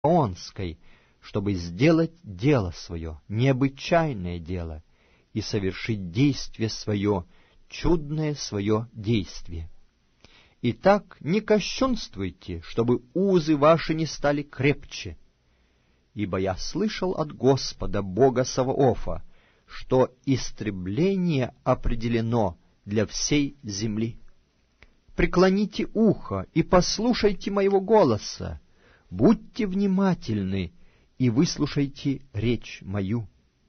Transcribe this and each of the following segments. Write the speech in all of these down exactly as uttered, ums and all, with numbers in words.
Онской, чтобы сделать дело свое, необычайное дело, и совершить действие свое, чудное свое действие. Итак, не кощунствуйте, чтобы узы ваши не стали крепче, ибо я слышал от Господа, Бога Саваофа, что истребление определено для всей земли. Преклоните ухо и послушайте моего голоса, будьте внимательны и выслушайте речь мою.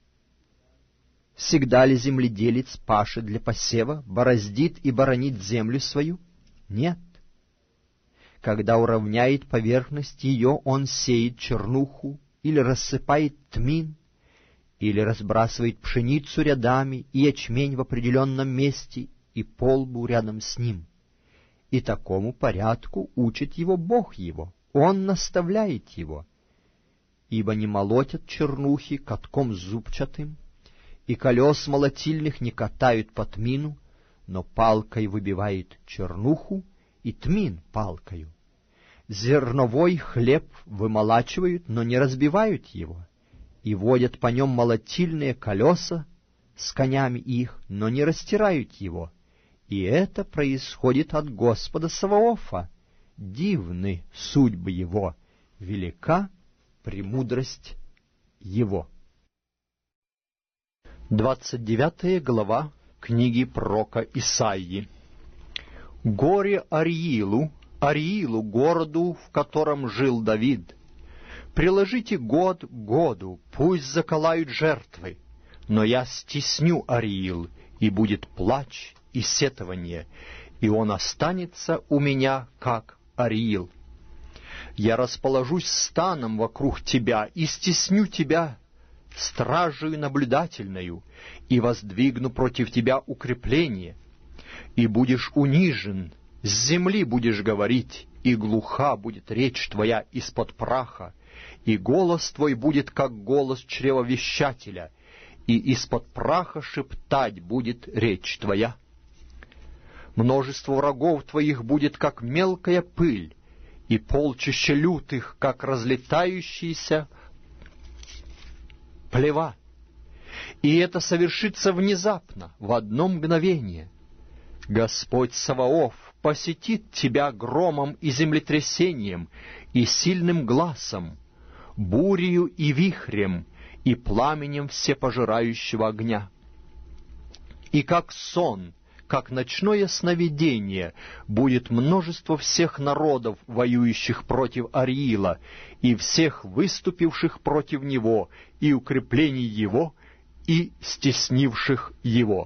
Всегда ли земледелец пашет для посева, бороздит и боронит землю свою? Нет. Когда уравняет поверхность ее, он сеет чернуху, или рассыпает тмин, или разбрасывает пшеницу рядами и ячмень в определенном месте и полбу рядом с ним. И такому порядку учит его Бог его, он наставляет его. Ибо не молотят чернухи катком зубчатым, и колес молотильных не катают по тмину, но палкой выбивает чернуху, и тмин палкою. Зерновой хлеб вымолачивают, но не разбивают его, и водят по нем молотильные колеса с конями их, но не растирают его. И это происходит от Господа Саваофа. Дивны судьбы его, велика премудрость его. Двадцать девятая глава книги пророка Исаии. Горе Ариилу, Ариилу, городу, в котором жил Давид! Приложите год к году, пусть заколают жертвы, но я стесню Ариил, и будет плач и сетование, и он останется у меня, как Ариил. Я расположусь станом вокруг тебя и стесню тебя стражею наблюдательною, и воздвигну против тебя укрепление, и будешь унижен, с земли будешь говорить, и глуха будет речь твоя из-под праха, и голос твой будет, как голос чревовещателя, и из-под праха шептать будет речь твоя. Множество врагов твоих будет, как мелкая пыль, и полчища лютых, как разлетающиеся плева. И это совершится внезапно, в одно мгновение. Господь Саваоф посетит тебя громом и землетрясением, и сильным гласом, бурею и вихрем, и пламенем всепожирающего огня. И как сон, как ночное сновидение, будет множество всех народов, воюющих против Ариила, и всех выступивших против него, и укреплений его, и стеснивших его.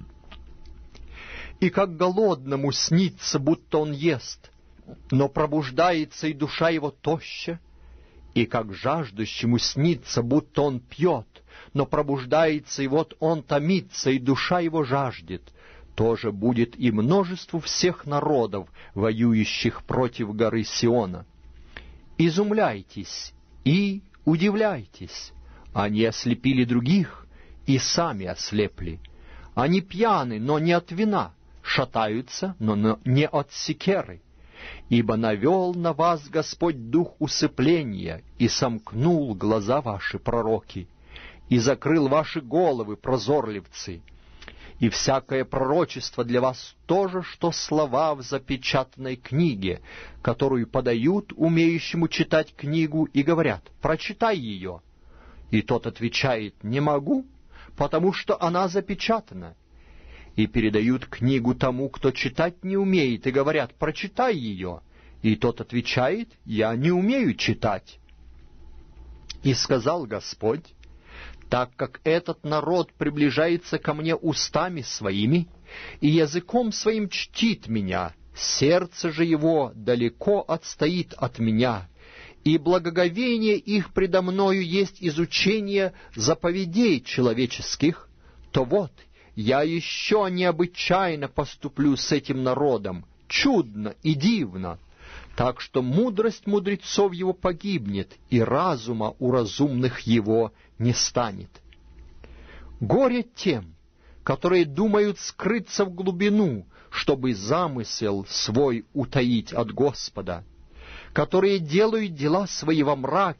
И как голодному снится, будто он ест, но пробуждается, и душа его тоща, и как жаждущему снится, будто он пьет, но пробуждается, и вот он томится, и душа его жаждет, тоже будет и множеству всех народов, воюющих против горы Сиона. Изумляйтесь и удивляйтесь, они ослепили других и сами ослепли. Они пьяны, но не от вина, шатаются, но не от секеры. Ибо навел на вас Господь дух усыпления, и сомкнул глаза ваши, пророки, и закрыл ваши головы, прозорливцы. И всякое пророчество для вас то же, что слова в запечатанной книге, которую подают умеющему читать книгу и говорят: «Прочитай ее». И тот отвечает: «Не могу, потому что она запечатана». И передают книгу тому, кто читать не умеет, и говорят: «Прочитай ее». И тот отвечает: «Я не умею читать». И сказал Господь: так как этот народ приближается ко мне устами своими, и языком своим чтит меня, сердце же его далеко отстоит от меня, и благоговение их предо мною есть изучение заповедей человеческих, то вот, я еще необычайно поступлю с этим народом, чудно и дивно, так что мудрость мудрецов его погибнет, и разума у разумных его не станет. Горе тем, которые думают скрыться в глубину, чтобы замысел свой утаить от Господа, которые делают дела свои во мраке,